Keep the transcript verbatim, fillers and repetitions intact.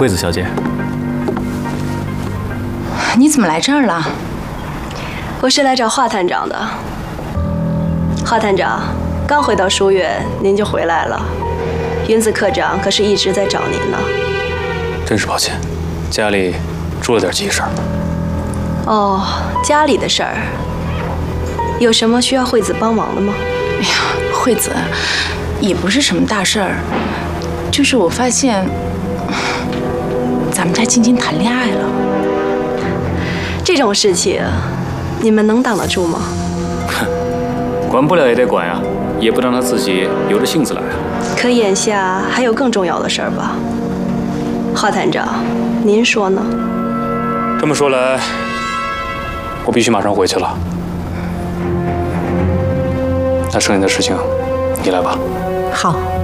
惠子小姐， 你怎么来这儿了？ 我是来找华探长的。华探长，刚回到书院，您就回来了。云子科长可是一直在找您呢。 真是抱歉，家里出了点急事儿。 哦，家里的事儿，有什么需要惠子帮忙的吗？ 哎呀，惠子，也不是什么大事儿，就是我发现咱们家晶晶谈恋爱了。 这种事情，你们能挡得住吗？ 哼，管不了也得管呀，也不让他自己由着性子来啊。 可眼下还有更重要的事儿吧？华探长，您说呢？ 这么说来，我必须马上回去了。那剩下的事情，你来吧。 好。